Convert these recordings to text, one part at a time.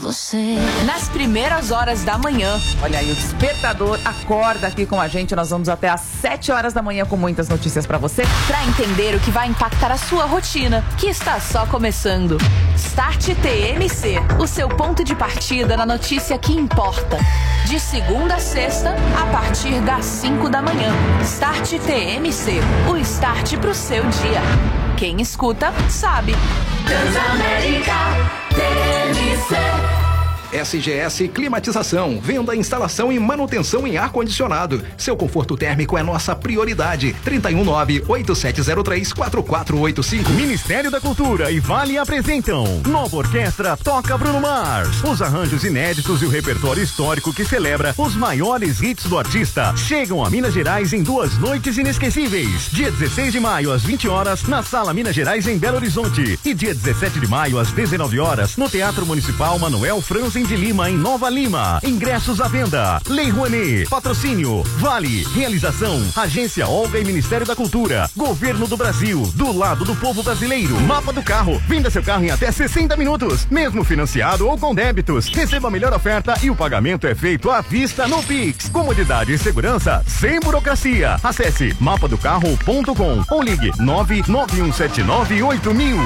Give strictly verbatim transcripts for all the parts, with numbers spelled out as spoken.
você. Nas primeiras horas da manhã. Olha aí, o despertador acorda aqui com a gente. Nós vamos até às sete horas da manhã com muitas notícias pra você. Pra entender o que vai impactar a sua rotina, que está só começando. Start T M C, o seu ponto de partida na notícia que importa. De segunda a sexta, a partir das cinco da manhã. Start T M C, o start pro seu dia. Quem escuta, sabe. Transamérica T M C. S G S Climatização, venda, instalação e manutenção em ar-condicionado. Seu conforto térmico é nossa prioridade. trinta e um nove, oito sete zero três, quatro quatro oito cinco. Ministério da Cultura e Vale apresentam Nova Orquestra Toca Bruno Mars. Os arranjos inéditos e o repertório histórico que celebra os maiores hits do artista chegam a Minas Gerais em duas noites inesquecíveis. Dia dezesseis de maio às vinte horas na Sala Minas Gerais em Belo Horizonte e dia dezessete de maio às dezenove horas no Teatro Municipal Manuel Franzen de Lima, em Nova Lima. Ingressos à venda. Lei Rouanet. Patrocínio Vale. Realização Agência Olga e Ministério da Cultura. Governo do Brasil. Do lado do povo brasileiro. Mapa do carro. Venda seu carro em até sessenta minutos. Mesmo financiado ou com débitos. Receba a melhor oferta e o pagamento é feito à vista no Pix. Comodidade e segurança sem burocracia. Acesse mapa do carro ponto com ou ligue nove nove um sete nove oito mil.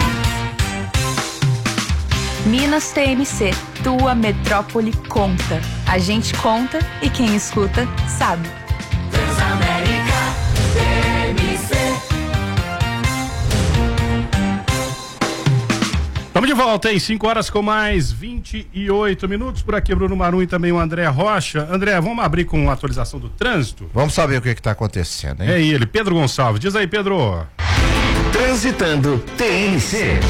Minas T M C, tua metrópole conta. A gente conta e quem escuta sabe. Transamérica T M C. Estamos de volta, hein? cinco horas com mais vinte e oito minutos. Por aqui, Bruno Marum e também o André Rocha. André, vamos abrir com a atualização do trânsito? Vamos saber o que está acontecendo, hein? É ele, Pedro Gonçalves. Diz aí, Pedro. Transitando T M C.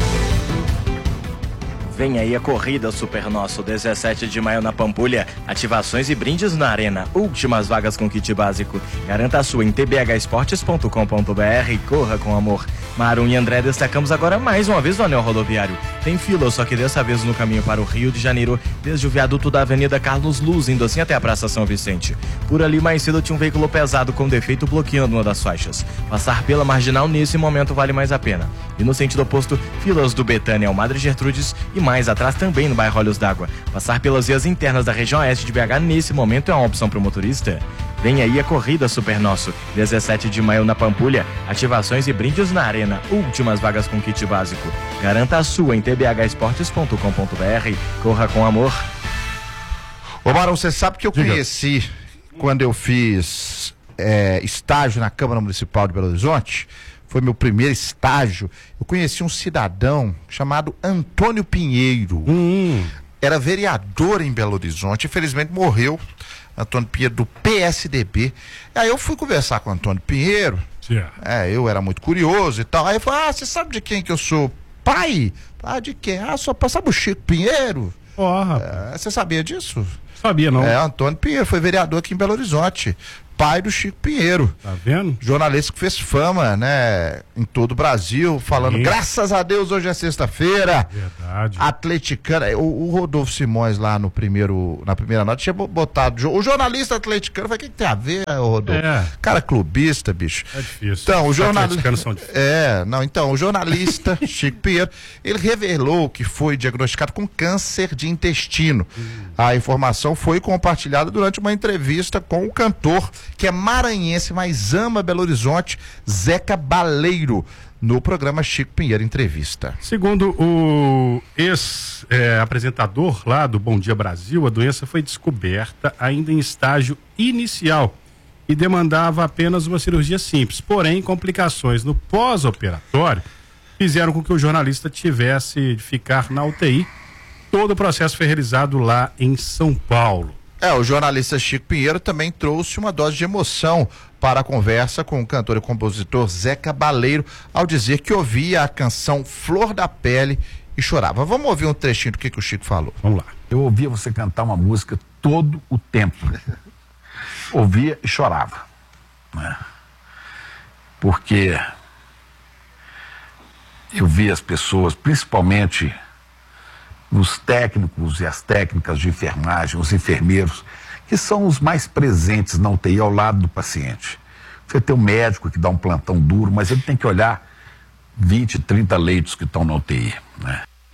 Vem aí a corrida Super Nosso, dezessete de maio na Pampulha. Ativações e brindes na arena. Últimas vagas com kit básico. Garanta a sua em t b h esportes ponto com ponto b r e corra com amor. Marum e André destacamos agora mais uma vez no anel rodoviário. Tem fila, só que dessa vez no caminho para o Rio de Janeiro, desde o viaduto da Avenida Carlos Luz, indo assim até a Praça São Vicente. Por ali mais cedo tinha um veículo pesado com defeito bloqueando uma das faixas. Passar pela marginal nesse momento vale mais a pena. E no sentido oposto, filas do Betânia ao Madre Gertrudes e mais atrás também no bairro Olhos d'Água. Passar pelas vias internas da região oeste de B H nesse momento é uma opção para o motorista. Vem aí a corrida Super Nosso, dezessete de maio na Pampulha. Ativações e brindes na arena. Últimas vagas com kit básico. Garanta a sua em t b h esportes ponto com ponto b r. Corra com amor. Ô Marão, você sabe que eu Diga. conheci quando eu fiz é, estágio na Câmara Municipal de Belo Horizonte. Foi meu primeiro estágio. Eu conheci um cidadão chamado Antônio Pinheiro. Hum. Era vereador em Belo Horizonte. Infelizmente morreu. Antônio Pinheiro, do P S D B. Aí eu fui conversar com o Antônio Pinheiro. Yeah. É, eu era muito curioso e tal. Aí eu falei, ah, você sabe de quem que eu sou pai? Ah, de quem? Ah, sou pai. Sabe o Chico Pinheiro? Ó, rapaz. É, você sabia disso? Sabia não. É, Antônio Pinheiro, foi vereador aqui em Belo Horizonte. Pai do Chico Pinheiro. Tá vendo? Jornalista que fez fama, né, em todo o Brasil, falando, Sim. graças a Deus, hoje é sexta-feira. Verdade. Atleticana, o, o Rodolfo Simões lá no primeiro, na primeira nota tinha botado, o jornalista atleticano, falei, o que, que tem a ver, Rodolfo? É. Cara clubista, bicho. É difícil. Então, o Os jornalista. atleticanos são difíceis. É, não, então, o jornalista Chico Pinheiro, ele revelou que foi diagnosticado com câncer de intestino. Hum. A informação foi compartilhada durante uma entrevista com o cantor, que é maranhense, mas ama Belo Horizonte, Zeca Baleiro, no programa Chico Pinheiro Entrevista. Segundo o ex-apresentador é, lá do Bom Dia Brasil, a doença foi descoberta ainda em estágio inicial e demandava apenas uma cirurgia simples. Porém, complicações no pós-operatório fizeram com que o jornalista tivesse de ficar na U T I. Todo o processo foi realizado lá em São Paulo. É, o jornalista Chico Pinheiro também trouxe uma dose de emoção para a conversa com o cantor e compositor Zeca Baleiro, ao dizer que ouvia a canção Flor da Pele e chorava. Vamos ouvir um trechinho do que, que o Chico falou. Vamos lá. Eu ouvia você cantar uma música todo o tempo. Ouvia e chorava. Né? Porque eu via as pessoas, principalmente os técnicos e as técnicas de enfermagem, os enfermeiros, que são os mais presentes na U T I ao lado do paciente. Você tem um médico que dá um plantão duro, mas ele tem que olhar vinte, trinta leitos que estão na U T I, né?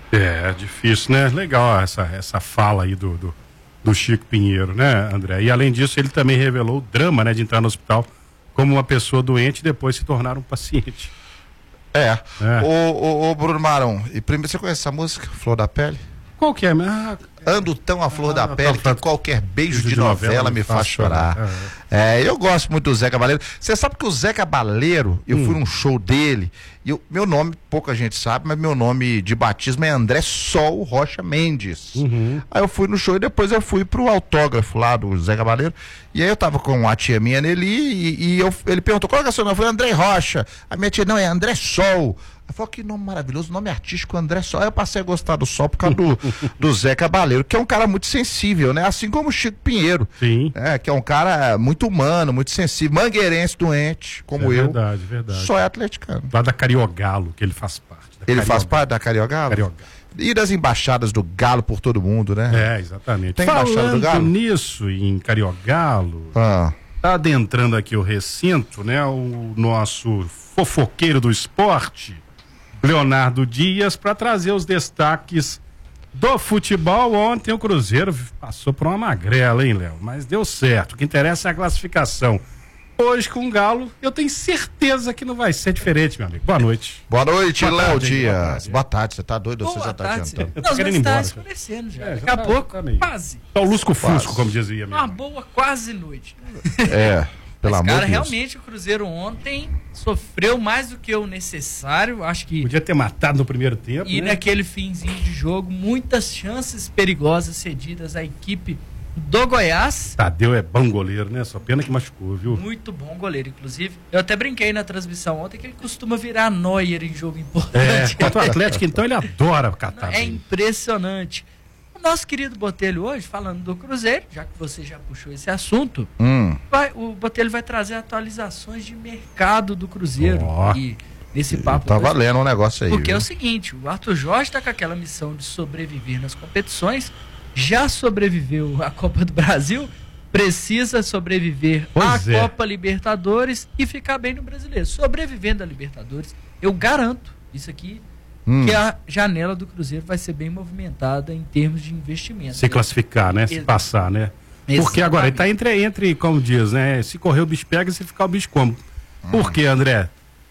É, difícil, né? Legal essa, essa fala aí do, do, do Chico Pinheiro, né, André? E além disso, ele também revelou o drama, né, de entrar no hospital como uma pessoa doente e depois se tornar um paciente. É. É. Ô, ô, ô, Bruno Marão, e primeiro, você conhece essa música, Flor da Pele? Qual que é? Ah, Ando tão a flor Ah, da pele tá, tá. que qualquer beijo de, de novela, novela me faz chorar. chorar. É. É, eu gosto muito do Zé Cabaleiro. Você sabe que o Zé Cabaleiro, eu hum. fui num show dele, e eu, meu nome, pouca gente sabe, mas meu nome de batismo é André Sol Rocha Mendes. Uhum. Aí eu fui no show e depois eu fui pro autógrafo lá do Zé Cabaleiro, e aí eu tava com a tia minha nele e, e eu, ele perguntou, qual é o seu nome? Eu falei, André Rocha. A minha tia, não, é André Sol. Eu falei, que nome maravilhoso, nome artístico, André Sol. Aí eu passei a gostar do Sol por causa do, do Zé Cabaleiro, que é um cara muito sensível, né? Assim como o Chico Pinheiro. Sim. É, que é um cara muito humano, muito sensível, mangueirense doente, como é eu. Verdade, verdade. Só é atleticano. Lá da Cariogalo, que ele faz parte. Ele Cariogalo. faz parte da Cariogalo? Cariogalo. E das embaixadas do Galo por todo mundo, né? É, exatamente. Tem embaixada do Galo? Falando nisso, em Cariogalo, ah. tá adentrando aqui o recinto, né? O nosso fofoqueiro do esporte, Leonardo Dias, para trazer os destaques do futebol. Ontem o Cruzeiro passou por uma magrela, hein, Léo? Mas deu certo. O que interessa é a classificação. Hoje com o Galo, eu tenho certeza que não vai ser diferente, meu amigo. Boa noite. Boa noite, Léo Dias. Boa tarde. Boa tarde, você tá doido? Boa Você já tá tarde, adiantando? Eu tô Nós querendo vamos ir embora, estar cara. escurecendo já. É, já Daqui a tá- pouco, tá meio- quase. Tá o lusco-fusco, Quase. como dizia minha Uma amiga. boa quase noite. É, pelo Mas, amor cara, de Deus. realmente o Cruzeiro ontem sofreu mais do que o necessário. Acho que. Podia ter matado no primeiro tempo, E né? naquele finzinho de jogo, muitas chances perigosas cedidas à equipe do Goiás. Tadeu é bom goleiro, né? Só pena que machucou, viu? Muito bom goleiro, inclusive. Eu até brinquei na transmissão ontem que ele costuma virar Neuer em jogo É, importante. contra o Atlético, então ele adora catar. É bem. impressionante. O nosso querido Botelho hoje, falando do Cruzeiro, já que você já puxou esse assunto, Hum. vai- o Botelho vai trazer atualizações de mercado do Cruzeiro. Ó. E nesse papo. Tá hoje. valendo um negócio aí. Porque é viu? o seguinte, o Arthur Jorge está com aquela missão de sobreviver nas competições, já sobreviveu à Copa do Brasil, precisa sobreviver Pois à é. Copa Libertadores e ficar bem no Brasileiro. Sobrevivendo à Libertadores, eu garanto isso aqui, Hum. que a janela do Cruzeiro vai ser bem movimentada em termos de investimento. Se classificar, né? Se Ex- passar, né? Porque agora ele tá entre, entre, como diz, né? Se correr o bicho pega, se ficar o bicho come. Por quê, André?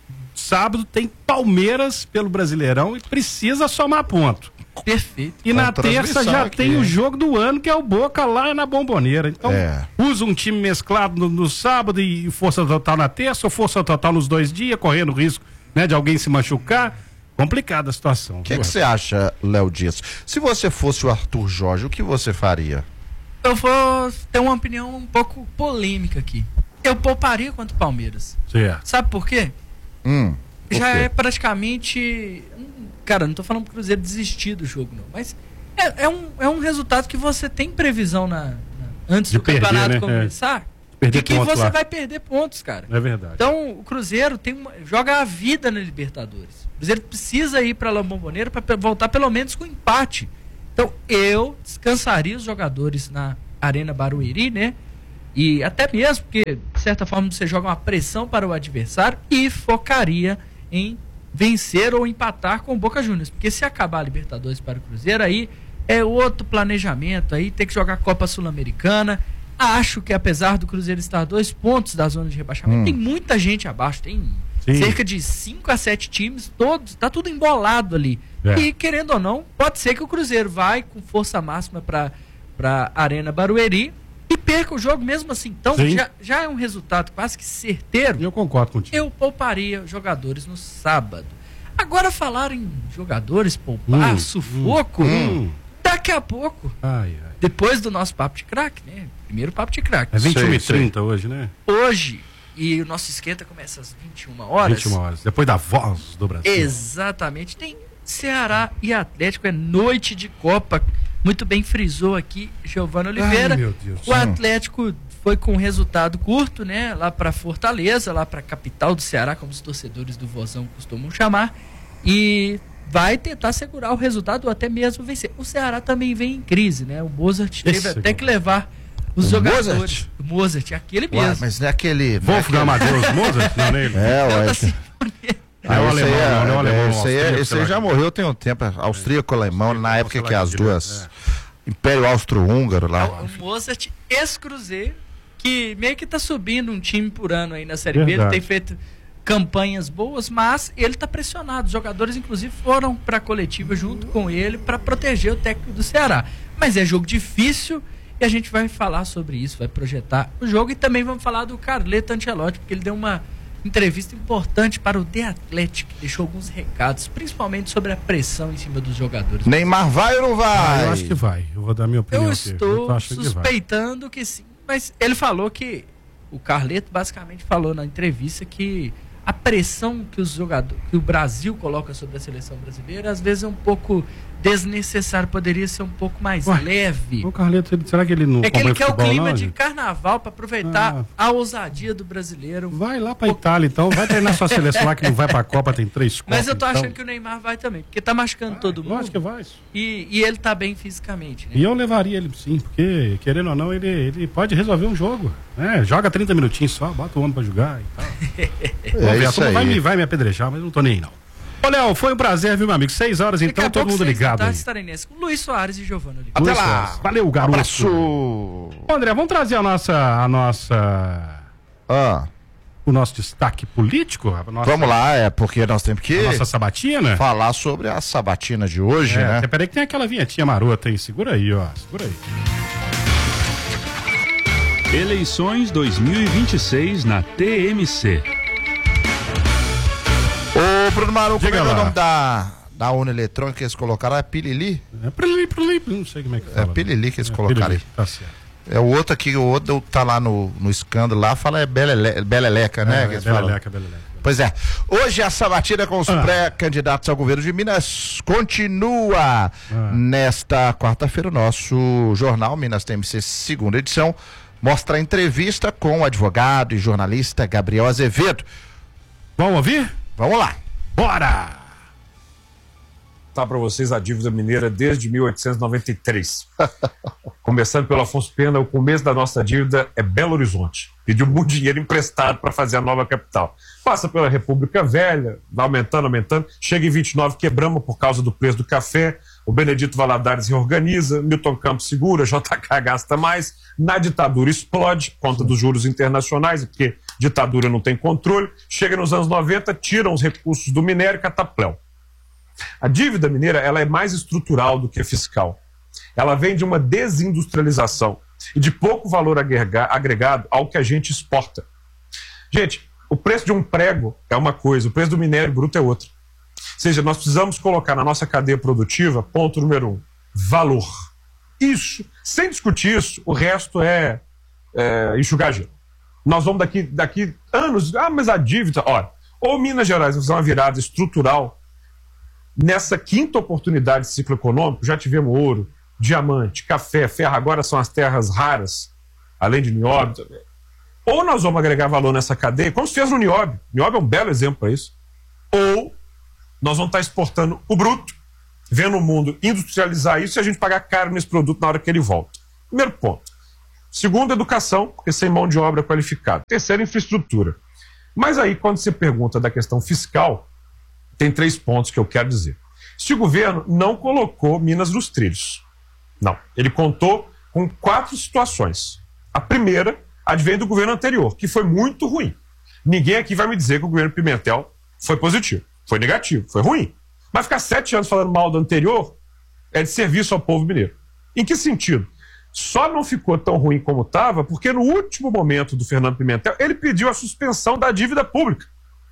Sábado tem Palmeiras pelo Brasileirão e precisa somar ponto. Perfeito. E na Com terça transmissão já aqui, tem o hein? jogo do ano, que é o Boca lá na Bomboneira. Então, É. usa um time mesclado no, no sábado e força total na terça, ou força total nos dois dias, correndo risco, né, de alguém se machucar. Complicada a situação. O que viu? que você acha, Léo Dias? Se você fosse o Arthur Jorge, o que você faria? Eu vou ter uma opinião um pouco polêmica aqui. Eu pouparia contra o Palmeiras. Certo. Sabe por quê? Hum. por Já quê? é praticamente. hum, Cara, não tô falando pro Cruzeiro desistir do jogo, não. Mas é, é um, é um resultado que você tem previsão na, na- antes De do perder, campeonato né? começar. Perder de que pontos você lá. vai perder pontos, cara. É verdade. Então, o Cruzeiro tem uma- joga a vida na Libertadores. O Cruzeiro precisa ir para La Bombonera para voltar pelo menos com empate. Então, eu descansaria os jogadores na Arena Barueri, né? E até mesmo porque, de certa forma, você joga uma pressão para o adversário e focaria em vencer ou empatar com o Boca Juniors. Porque se acabar a Libertadores para o Cruzeiro, aí é outro planejamento, aí tem que jogar a Copa Sul-Americana. Acho que apesar do Cruzeiro estar a dois pontos da zona de rebaixamento, Hum. tem muita gente abaixo, tem Sim. cerca de cinco a sete times, todos, tá tudo embolado ali. É. E querendo ou não, pode ser que o Cruzeiro vai com força máxima para para Arena Barueri e perca o jogo mesmo assim. Então Sim. já, já é um resultado quase que certeiro. Eu concordo contigo. Eu pouparia jogadores no sábado. Agora falar em jogadores poupar, Hum, sufoco, hum. daqui a pouco, Ai, ai. depois do nosso papo de craque, né? Primeiro papo de craque. É vinte e uma e Sei, sei. trinta hoje, né? Hoje, e o nosso esquenta começa às vinte e uma horas. vinte e uma horas. Depois da voz do Brasil. Exatamente. Tem Ceará e Atlético, é noite de Copa. Muito bem frisou aqui Giovanni Oliveira. Ai, meu Deus. O Atlético foi com um resultado curto, né? Lá para Fortaleza, lá para a capital do Ceará, como os torcedores do Vozão costumam chamar. E vai tentar segurar o resultado ou até mesmo vencer. O Ceará também vem em crise, né? O Mozart teve Esse até cara. que levar os O jogadores. Mozart? O Mozart, aquele Ué, mesmo. mas não é aquele. não é Wolfgang aquele- Amadeus Mozart? Não, né? É, Não, ué. da sinfonia. Ah, é o esse aí, alemão, é, não, não é o alemão, esse aí, é- austríaco, esse aí sei já lá. morreu tem um tempo, austríaco, alemão, na época que as duas, É. Império Austro-Húngaro lá. O Mozart, ex-Cruzeiro, que meio que tá subindo um time por ano aí na Série B. Ele Verdade. tem feito campanhas boas, mas ele tá pressionado. Os jogadores, inclusive, foram pra coletiva junto com ele para proteger o técnico do Ceará. Mas é jogo difícil e a gente vai falar sobre isso, vai projetar o jogo e também vamos falar do Carleto Ancelotti, porque ele deu uma entrevista importante para o The Athletic, deixou alguns recados, principalmente sobre a pressão em cima dos jogadores. Neymar vai ou não vai? Ah, eu acho que vai. Eu vou dar minha opinião Eu aqui. estou tô achando que vai. suspeitando que, sim, mas ele falou que o Carleto basicamente falou na entrevista que a pressão que os jogadores, que o Brasil coloca sobre a seleção brasileira, às vezes é um pouco desnecessário, poderia ser um pouco mais Ué, leve. O Carleto, ele- será que ele não É que ele acompanha quer o futebol, clima não, de gente? carnaval para aproveitar Ah. a ousadia do brasileiro. Vai lá pra Itália, então. Vai treinar sua seleção lá que não vai pra Copa, tem três Copas. Mas eu tô então. achando que o Neymar vai também, porque tá machucando todo mundo. Lógico que vai. E, e ele tá bem fisicamente, né? E eu levaria ele sim, porque, querendo ou não, ele, ele pode resolver um jogo. Né? Joga trinta minutinhos só, bota o homem pra jogar e tal. Vamos ver, a isso turma vai aí. me, vai me apedrejar, mas eu não tô nem aí, não. Ô, Léo, foi um prazer, viu, meu amigo? Seis horas, Daqui então, a todo pouco, mundo seis da ligado tarde, aí. estarei nesse com Luiz Soares e Giovana Oliveira. Até Luiz lá. Soares. Valeu, garoto. Abraço. Ô, André, vamos trazer a nossa, a nossa, Ah, o nosso destaque político? A nossa, vamos lá, é porque nós temos que A nossa sabatina? falar sobre a sabatina de hoje, É, né? até peraí que tem aquela vinhetinha marota, hein? Segura aí, ó. Segura aí. Eleições dois mil e vinte e seis na T M C. Ô, Bruno Maru, como Diga é que é o lá. nome da, da urna eletrônica que eles colocaram? É Pilili? É prili, prili, não sei como é que É fala. Pilili que eles É, colocaram Pilili, aí. Tá certo. É o outro aqui, o outro tá lá no, no escândalo lá, fala é Belele, Beleleca, né? É, que eles é, falam. beleleca, beleleca. Pois é. Hoje a sabatina com os Ah. pré-candidatos ao governo de Minas continua. Ah. Nesta quarta-feira, o nosso jornal Minas T M C, segunda edição, mostra a entrevista com o advogado e jornalista Gabriel Azevedo. Vamos ouvir? Vamos lá. Bora! Tá para vocês a dívida mineira desde mil oitocentos e noventa e três. Começando pelo Afonso Pena, o começo da nossa dívida é Belo Horizonte. Pediu muito dinheiro emprestado para fazer a nova capital. Passa pela República Velha, vai aumentando, aumentando. Chega em vinte e nove, quebramos por causa do preço do café. O Benedito Valadares reorganiza, Milton Campos segura, J K gasta mais. Na ditadura explode, por conta dos juros internacionais, porque ditadura não tem controle. Chega nos anos noventa, tiram os recursos do minério e catapléu. A dívida mineira ela é mais estrutural do que fiscal. Ela vem de uma desindustrialização e de pouco valor agrega- agregado ao que a gente exporta. Gente, o preço de um prego é uma coisa, o preço do minério bruto é outra. Ou seja, nós precisamos colocar na nossa cadeia produtiva, ponto número um, valor. Isso, sem discutir isso, o resto é, é enxugar gelo. Nós vamos daqui, daqui anos, ah, mas a dívida, olha, ou Minas Gerais vai fazer uma virada estrutural. Nessa quinta oportunidade de ciclo econômico, já tivemos ouro, diamante, café, ferro, agora são as terras raras, além de nióbio também. Ou nós vamos agregar valor nessa cadeia, como se fez no nióbio. Nióbio é um belo exemplo para isso. Ou nós vamos estar exportando o bruto, vendo o mundo industrializar isso e a gente pagar caro nesse produto na hora que ele volta. Primeiro ponto. Segundo, educação, porque sem mão de obra qualificada. Terceiro, infraestrutura. Mas aí, quando você pergunta da questão fiscal, tem três pontos que eu quero dizer. Este governo não colocou Minas nos trilhos. Não. Ele contou com quatro situações. A primeira advém do governo anterior, que foi muito ruim. Ninguém aqui vai me dizer que o governo Pimentel foi positivo. Foi negativo, foi ruim. Mas ficar sete anos falando mal do anterior é de serviço ao povo mineiro. Em que sentido? Só não ficou tão ruim como estava porque no último momento do Fernando Pimentel ele pediu a suspensão da dívida pública.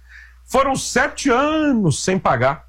Foram sete anos sem pagar.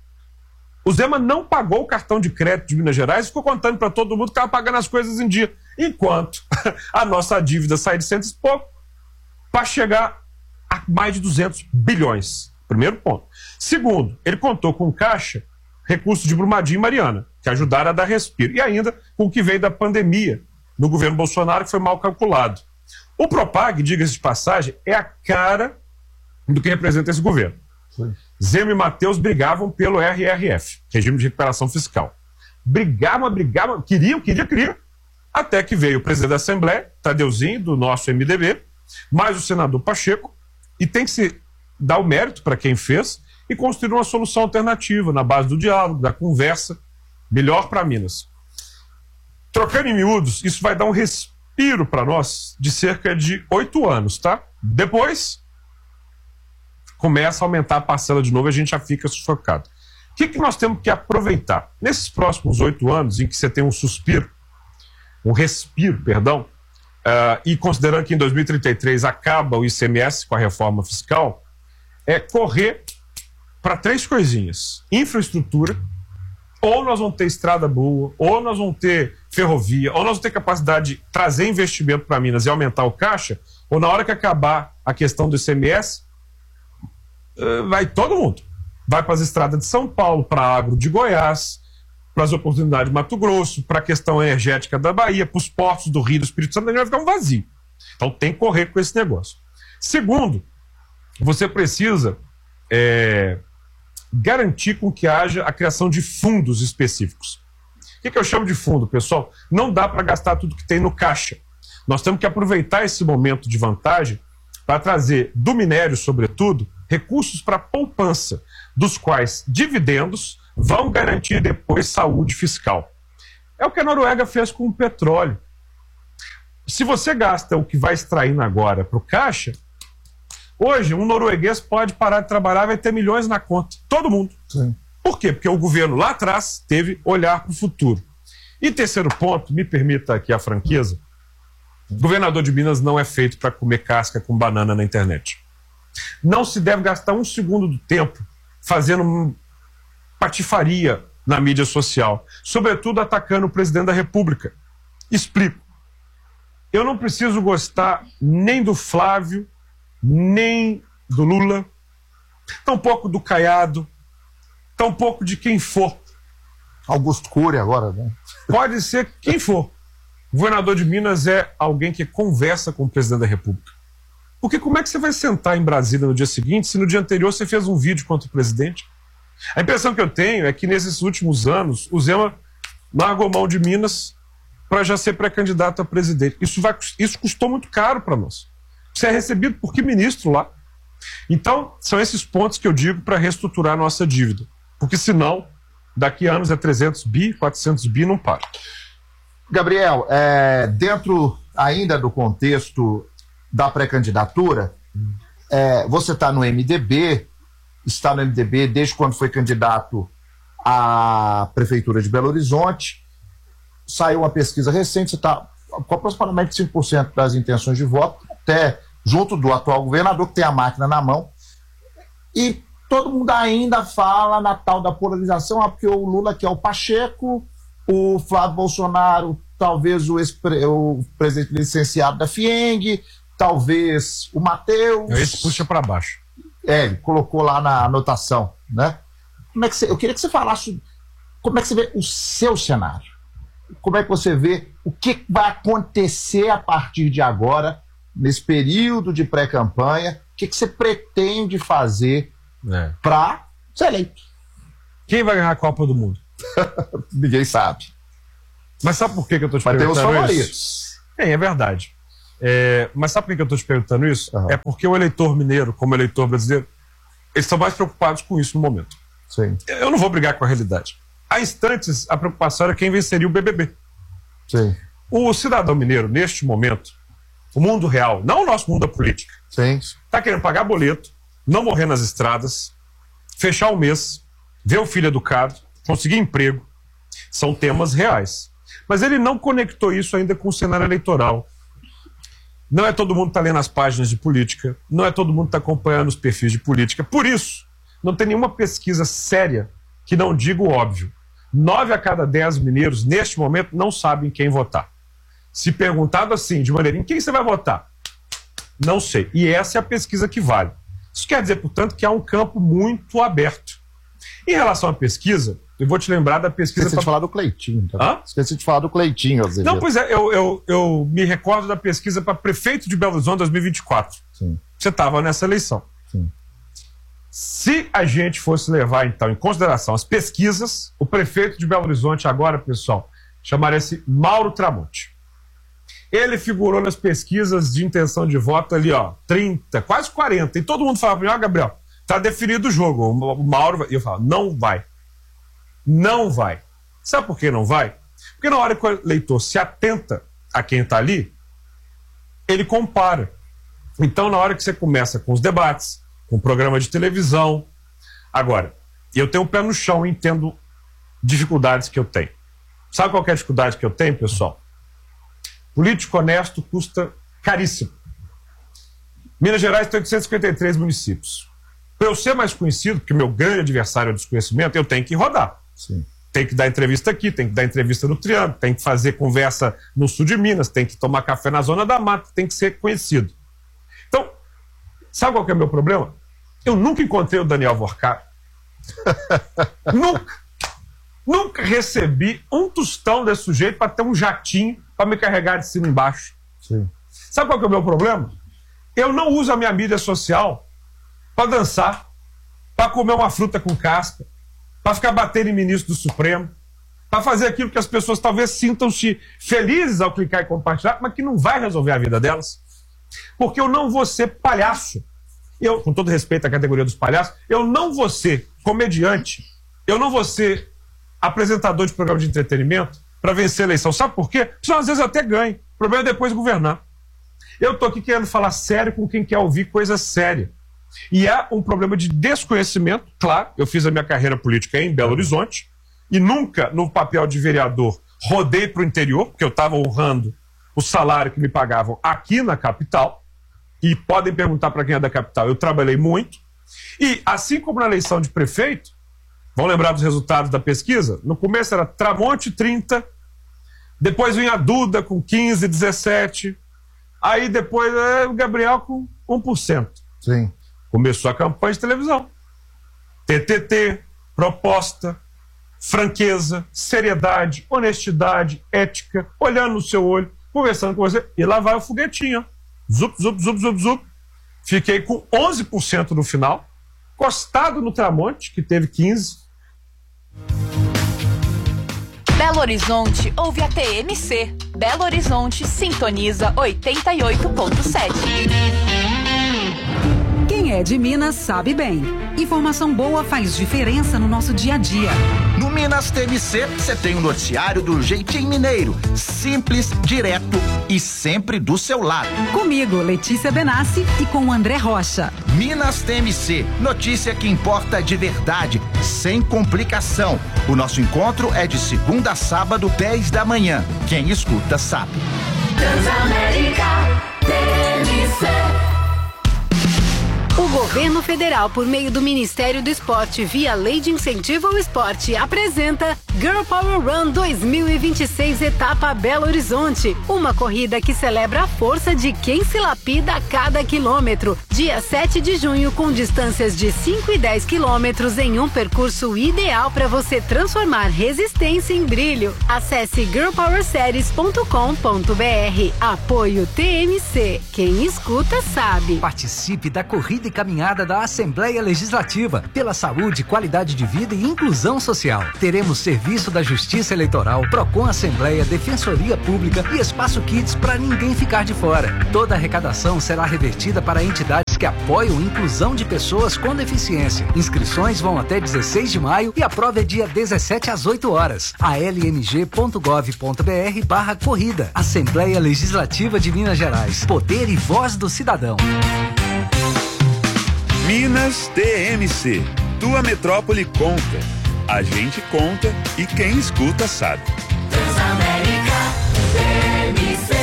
O Zema não pagou o cartão de crédito de Minas Gerais e ficou contando para todo mundo que estava pagando as coisas em dia. Enquanto a nossa dívida sai de cento e pouco para chegar a mais de duzentos bilhões. Primeiro ponto. Segundo, ele contou com caixa, recursos de Brumadinho e Mariana, que ajudaram a dar respiro. E ainda com o que veio da pandemia no governo Bolsonaro, que foi mal calculado. O Propag, diga-se de passagem, é a cara do que representa esse governo. Zema e Matheus brigavam pelo R R F, Regime de Recuperação Fiscal. Brigavam, brigavam, queriam, queriam, queriam. Até que veio o presidente da Assembleia, Tadeuzinho, do nosso M D B, mais o senador Pacheco, e tem que se dar o mérito para quem fez, e construir uma solução alternativa na base do diálogo, da conversa, melhor para Minas. Trocando em miúdos, isso vai dar um respiro para nós de cerca de oito anos, tá? Depois, começa a aumentar a parcela de novo e a gente já fica sufocado. O que, que nós temos que aproveitar? Nesses próximos oito anos, em que você tem um suspiro, um respiro, perdão, uh, e considerando que em dois mil e trinta e três acaba o I C M S com a reforma fiscal, é correr para três coisinhas. Infraestrutura, ou nós vamos ter estrada boa, ou nós vamos ter ferrovia, ou nós vamos ter capacidade de trazer investimento para Minas e aumentar o caixa, ou na hora que acabar a questão do I C M S, uh, vai todo mundo. Vai para as estradas de São Paulo, para a agro de Goiás, para as oportunidades de Mato Grosso, para a questão energética da Bahia, para os portos do Rio do Espírito Santo, a gente vai ficar um vazio. Então tem que correr com esse negócio. Segundo, você precisa é, garantir com que haja a criação de fundos específicos. O que, que eu chamo de fundo, pessoal? Não dá para gastar tudo que tem no caixa. Nós temos que aproveitar esse momento de vantagem para trazer do minério, sobretudo, recursos para poupança, dos quais dividendos vão garantir depois saúde fiscal. É o que a Noruega fez com o petróleo. Se você gasta o que vai extraindo agora para o caixa, hoje um norueguês pode parar de trabalhar e vai ter milhões na conta. Todo mundo. Sim. Por quê? Porque o governo lá atrás teve olhar para o futuro. E terceiro ponto, me permita aqui a franqueza, o governador de Minas não é feito para comer casca com banana na internet. Não se deve gastar um segundo do tempo fazendo patifaria na mídia social, sobretudo atacando o presidente da República. Explico. Eu não preciso gostar nem do Flávio, nem do Lula, tampouco do Caiado, tampouco de quem for. Augusto Cury agora, né? Pode ser quem for. O governador de Minas é alguém que conversa com o presidente da República. Porque como é que você vai sentar em Brasília no dia seguinte se no dia anterior você fez um vídeo contra o presidente? A impressão que eu tenho é que nesses últimos anos o Zema largou mão de Minas para já ser pré-candidato a presidente. Isso, vai, isso custou muito caro para nós. Você é recebido por que ministro lá? Então, são esses pontos que eu digo para reestruturar a nossa dívida. Porque senão, daqui a anos é trezentos bi, quatrocentos bi, não para. Gabriel, é, dentro ainda do contexto da pré-candidatura, é, você está no M D B, está no M D B desde quando foi candidato à Prefeitura de Belo Horizonte. Saiu uma pesquisa recente, você está com aproximadamente cinco por cento das intenções de voto, até junto do atual governador, que tem a máquina na mão. E todo mundo ainda fala na tal da polarização, ah, porque o Lula quer o Pacheco, o Flávio Bolsonaro, talvez o, o presidente licenciado da FIENG, talvez o Matheus. Esse puxa para baixo. É, ele colocou lá na anotação, né? Como é que você, eu queria que você falasse como é que você vê o seu cenário. Como é que você vê o que vai acontecer a partir de agora, nesse período de pré-campanha, o que, que você pretende fazer é. para ser eleito? Quem vai ganhar a Copa do Mundo? Ninguém sabe. Mas sabe por que, que eu estou te Mas perguntando tem os favoritos. isso? Tem, é verdade. É, mas sabe por que eu estou te perguntando isso? Uhum. É porque o eleitor mineiro, como o eleitor brasileiro, eles estão mais preocupados com isso no momento. Sim. Eu não vou brigar com a realidade. Há instantes, a preocupação era quem venceria o B B B. Sim. O cidadão mineiro, neste momento, o mundo real, não o nosso mundo da política, está querendo pagar boleto, não morrer nas estradas, fechar o mês, ver o filho educado, conseguir emprego. São temas reais. Mas ele não conectou isso ainda com o cenário eleitoral. Não é todo mundo que está lendo as páginas de política, não é todo mundo que está acompanhando os perfis de política. Por isso, não tem nenhuma pesquisa séria que não diga o óbvio. Nove a cada dez mineiros, neste momento, não sabem quem votar. Se perguntado assim, de maneira, em quem você vai votar? Não sei. E essa é a pesquisa que vale. Isso quer dizer, portanto, que há um campo muito aberto. Em relação à pesquisa, eu vou te lembrar da pesquisa... Esqueci pra... de falar do Cleitinho. Tá? Hã? Esqueci de falar do Cleitinho. Azevedo. Não, pois é, eu, eu, eu me recordo da pesquisa para prefeito de Belo Horizonte dois mil e vinte e quatro. Sim. Você estava nessa eleição. Sim. Se a gente fosse levar, então, em consideração as pesquisas, o prefeito de Belo Horizonte agora, pessoal, chamaria-se Mauro Tramonte. Ele figurou nas pesquisas de intenção de voto ali, ó, trinta, quase quarenta. E todo mundo falava, ó, Gabriel, tá definido o jogo. O Mauro, e eu falo, não vai. Não vai. Sabe por que não vai? Porque na hora que o eleitor se atenta a quem está ali, ele compara. Então, na hora que você começa com os debates, com o programa de televisão... Agora, eu tenho um pé no chão e entendo dificuldades que eu tenho. Sabe qual que é a dificuldade que eu tenho, pessoal? Político honesto custa caríssimo. Minas Gerais tem oitocentos e cinquenta e três municípios. Para eu ser mais conhecido, porque meu grande adversário é o desconhecimento, eu tenho que rodar. Sim. Tem que dar entrevista aqui, tem que dar entrevista no Triângulo, tem que fazer conversa no sul de Minas, tem que tomar café na Zona da Mata, tem que ser conhecido. Então, sabe qual que é o meu problema? Eu nunca encontrei o Daniel Vorcari. Nunca. Nunca recebi um tostão desse sujeito para ter um jatinho para me carregar de cima e embaixo. Sim. Sabe qual que é o meu problema? Eu não uso a minha mídia social para dançar, para comer uma fruta com casca, para ficar batendo em ministro do Supremo, para fazer aquilo que as pessoas talvez sintam-se felizes ao clicar e compartilhar, mas que não vai resolver a vida delas. Porque eu não vou ser palhaço. Eu, com todo respeito à categoria dos palhaços, eu não vou ser comediante, eu não vou ser apresentador de programa de entretenimento para vencer a eleição. Sabe por quê? Porque às vezes eu até ganho. O problema é depois governar. Eu estou aqui querendo falar sério com quem quer ouvir coisa séria. E é um problema de desconhecimento, claro. Eu fiz a minha carreira política em Belo Horizonte e nunca, no papel de vereador, rodei para o interior, porque eu estava honrando o salário que me pagavam aqui na capital. E podem perguntar para quem é da capital, eu trabalhei muito. E assim como na eleição de prefeito, vão lembrar dos resultados da pesquisa? No começo era Tramonte trinta, depois vinha a Duda com quinze, dezessete, aí depois é, o Gabriel com um por cento. Sim. Começou a campanha de televisão. T T T, proposta, franqueza, seriedade, honestidade, ética, olhando no seu olho, conversando com você, e lá vai o foguetinho, ó. Zup, zup, zup, zup, zup. Fiquei com onze por cento no final, costado no Tramonte, que teve quinze por cento. Belo Horizonte ouve a T M C. Belo Horizonte sintoniza oitenta e oito ponto sete. Quem é de Minas sabe bem. Informação boa faz diferença no nosso dia a dia. No Minas T M C, você tem o noticiário do jeitinho mineiro. Simples, direto e sempre do seu lado. Comigo, Letícia Benassi, e com o André Rocha. Minas T M C, notícia que importa de verdade, sem complicação. O nosso encontro é de segunda a sábado, dez da manhã. Quem escuta sabe. Transamérica T M C. O governo federal, por meio do Ministério do Esporte, via Lei de Incentivo ao Esporte, apresenta Girl Power Run dois mil e vinte e seis, etapa Belo Horizonte. Uma corrida que celebra a força de quem se lapida a cada quilômetro. Dia sete de junho, com distâncias de cinco e dez quilômetros em um percurso ideal para você transformar resistência em brilho. Acesse girl power series ponto com ponto b r. Apoio T M C. Quem escuta sabe. Participe da corrida e caminhada da Assembleia Legislativa pela saúde, qualidade de vida e inclusão social. Teremos serviço da Justiça Eleitoral, Procon Assembleia, Defensoria Pública e Espaço Kids para ninguém ficar de fora. Toda a arrecadação será revertida para entidades que apoiam a inclusão de pessoas com deficiência. Inscrições vão até dezesseis de maio e a prova é dia dezessete às oito horas. a l m g ponto gov ponto b r barra corrida. Assembleia Legislativa de Minas Gerais. Poder e voz do cidadão. Minas T M C. Tua metrópole conta. A gente conta e quem escuta sabe. Transamérica T M C.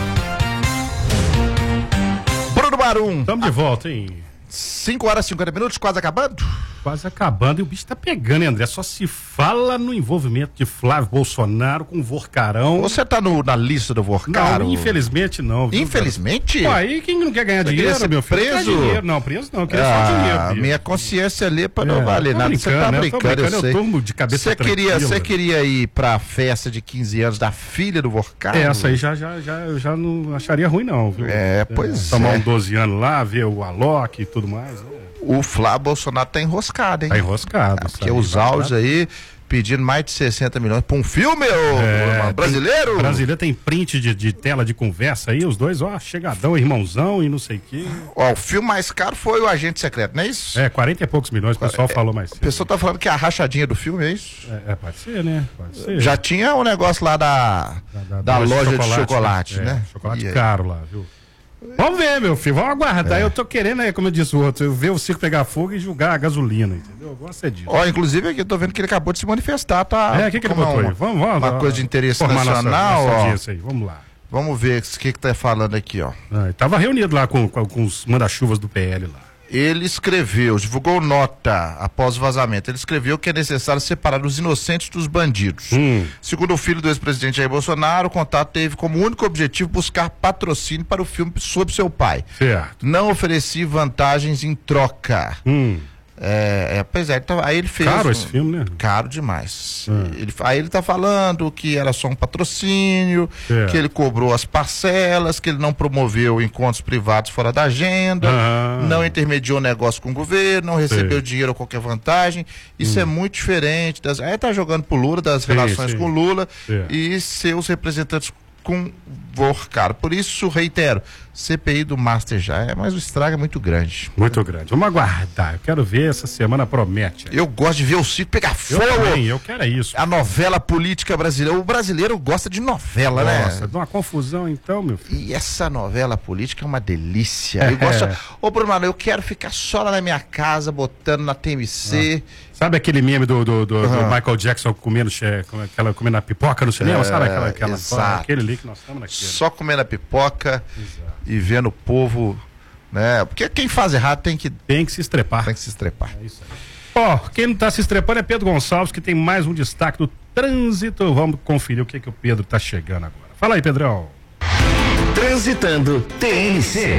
Bruno Marum. Estamos de volta, hein? cinco horas e cinquenta minutos, quase acabando? Quase acabando. E o bicho tá pegando, hein, André? Só se fala no envolvimento de Flávio Bolsonaro com o Vorcarão. Você tá no, na lista do Vorcaro? Não, infelizmente não. Viu, infelizmente? Pô, aí quem não quer ganhar Você dinheiro, meu filho? preso? Não, dinheiro. não, preso não. Eu queria ah, só dinheiro. Filho. Minha consciência ali para não é, valer nada. Você tá né? brincando, eu, brincando, sei. eu durmo de cabeça Você queria, tranquila. você queria ir pra festa de quinze anos da filha do Vorcaro? Essa aí já, já, já, eu já não acharia ruim, não. Viu? É, pois é. Tomar é. uns doze anos lá, ver o Alok e tudo mais. Né? O Flávio Bolsonaro tá enroscado, hein? Tá enroscado. É, porque os áudios aí, pedindo mais de sessenta milhões pra um filme, ô, É, brasileiro? Tem, brasileiro tem print de, de tela de conversa aí, os dois, ó, chegadão, irmãozão e não sei o quê. Ó, o filme mais caro foi o Agente Secreto, não é isso? É, quarenta e poucos milhões, o pessoal É, falou mais O cedo. pessoal tá falando que é a rachadinha do filme, é isso? É, é, pode ser, né? Pode ser. Já tinha o negócio lá da, da, da loja de chocolate, né? né? É, chocolate E aí? caro lá, viu? Vamos ver, meu filho, vamos aguardar. É. Eu tô querendo aí, como eu disse o outro, eu ver o circo pegar fogo e julgar a gasolina, entendeu? Eu gosto é disso. Ó, inclusive aqui eu tô vendo que ele acabou de se manifestar, tá? É, o que, que ele Como botou uma, aí? Vamos, vamos. Uma vamos, coisa de interesse formar nacional, nossa, nossa ó. audiência aí, vamos lá. Vamos ver o que que tá falando aqui, ó. Ah, ele tava reunido lá com, com, com os manda-chuvas do P L lá. Ele escreveu, divulgou nota após o vazamento. Ele escreveu que é necessário separar os inocentes dos bandidos. Hum. Segundo o filho do ex-presidente Jair Bolsonaro, o contato teve como único objetivo buscar patrocínio para o filme sobre seu pai. Certo. Não ofereci vantagens em troca. Hum. É, é, pois é, então, aí ele fez. Caro um- esse filme, né? Caro demais. Hum. Ele, aí ele tá falando que era só um patrocínio, É. que ele cobrou as parcelas, que ele não promoveu encontros privados fora da agenda, Ah. não intermediou negócio com o governo, não recebeu Sei. dinheiro ou qualquer vantagem. Isso é muito diferente. Das, aí tá jogando pro Lula, das Sim, relações sim. com o Lula É. e seus representantes com Vorcar. Por isso, reitero, C P I do Master já é, mas o estrago é muito grande. Muito grande. Vamos aguardar. Eu quero ver, essa semana promete. Eu gosto de ver o circo pegar Eu fogo. também, eu quero é isso. A novela política brasileira. O brasileiro gosta de novela, Nossa, né? dá uma confusão então, meu filho. E essa novela política é uma delícia. É. Eu gosto. Ô, Bruno, Mano, eu quero ficar só lá na minha casa, botando na T M C. Sabe aquele meme do, do, do- do Aham. Michael Jackson comendo, che- com aquela, comendo a pipoca no cinema? É, sabe aquela, aquela exato. aquele ali que nós estamos naquele. Só comendo a pipoca e vendo o povo, né? Porque quem faz errado tem que. Tem que se estrepar. Tem que se estrepar. É isso aí. Ó, quem não tá se estrepando é Pedro Gonçalves, que tem mais um destaque do trânsito. Vamos conferir o que, que o Pedro tá chegando agora. Fala aí, Pedrão. Transitando T N C.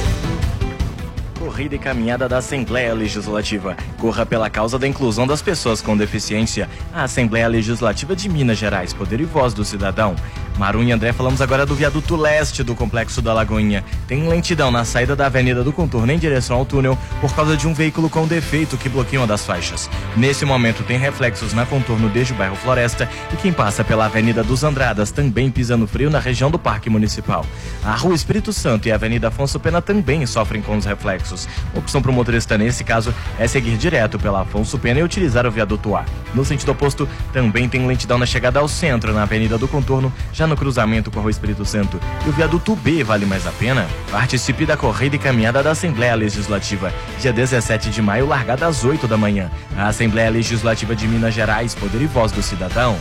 Corrida e caminhada da Assembleia Legislativa. Corra pela causa da inclusão das pessoas com deficiência. A Assembleia Legislativa de Minas Gerais, poder e voz do cidadão. Marum e André, falamos agora do viaduto leste do Complexo da Lagoinha. Tem lentidão na saída da Avenida do Contorno em direção ao túnel por causa de um veículo com defeito que bloqueia uma das faixas. Nesse momento tem reflexos na Contorno desde o bairro Floresta e quem passa pela Avenida dos Andradas também pisa no frio na região do Parque Municipal. A Rua Espírito Santo e a Avenida Afonso Pena também sofrem com os reflexos. A opção para o motorista nesse caso é seguir direto pela Afonso Pena e utilizar o viaduto A. No sentido oposto, também tem lentidão na chegada ao centro, na Avenida do Contorno, já no cruzamento com a Rua Espírito Santo. E o viaduto B vale mais a pena? Participe da corrida e caminhada da Assembleia Legislativa, dia dezessete de maio, largada às oito da manhã. A Assembleia Legislativa de Minas Gerais, poder e voz do cidadão.